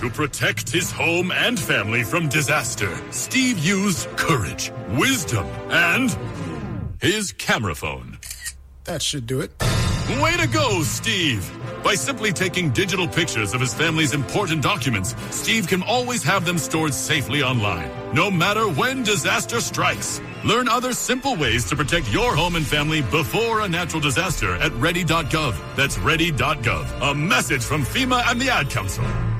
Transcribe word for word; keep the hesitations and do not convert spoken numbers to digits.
To protect his home and family from disaster, Steve used courage, wisdom, and his camera phone. That should do it. Way to go, Steve! By simply taking digital pictures of his family's important documents, Steve can always have them stored safely online, no matter when disaster strikes. Learn other simple ways to protect your home and family before a natural disaster at ready dot gov. That's ready dot gov. A message from FEMA and the Ad Council.